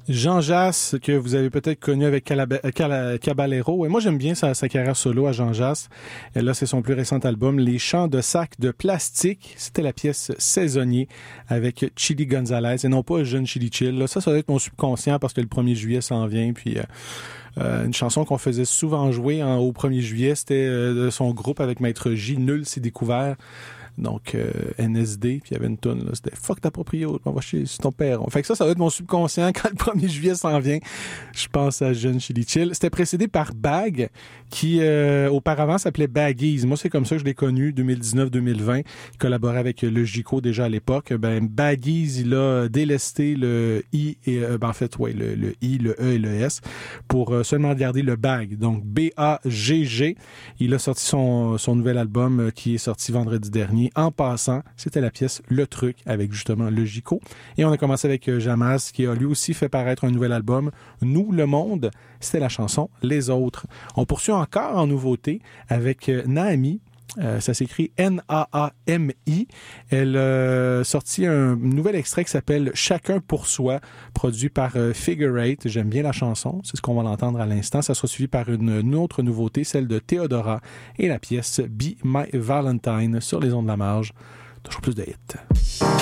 Jean Jass, que vous avez peut-être connu avec Caballero. Et moi, j'aime bien sa carrière solo à Jean Jass. Et là, c'est son plus récent album, Les Chants de sacs de plastique. C'était la pièce Saisonnier avec Chili Gonzalez et non pas Jeune Chili Chill. Là, ça doit être mon subconscient parce que le 1er juillet s'en vient. Puis une chanson qu'on faisait souvent jouer au 1er juillet, c'était de son groupe avec Maître J, Nul s'est découvert. Donc, NSD, puis il y avait une toune, là, c'était « Fuck ta proprio, on va chez ton père ». Fait que ça doit être mon subconscient quand le 1er juillet s'en vient. Je pense à Jeune Chili Chill. C'était précédé par Bag, qui auparavant s'appelait Baggies. Moi, c'est comme ça que je l'ai connu, 2019-2020. Il collaborait avec le Gico déjà à l'époque. Baggies, il a délesté le I, et le I, le E et le S, pour seulement garder le Bag. Donc, B-A-G-G. Il a sorti son nouvel album qui est sorti vendredi dernier. En passant, c'était la pièce Le Truc avec justement le Gico. Et on a commencé avec Jamas qui a lui aussi fait paraître un nouvel album, Nous, le monde. C'était la chanson Les Autres. On poursuit encore en nouveauté avec Naami. Ça s'écrit N-A-A-M-I. Elle a sorti un nouvel extrait qui s'appelle Chacun pour soi, produit par Figure Eight. J'aime bien la chanson, c'est ce qu'on va l'entendre à l'instant. Ça sera suivi par une autre nouveauté, celle de Théodora et la pièce Be My Valentine sur les ondes de la marge. Toujours plus de hits.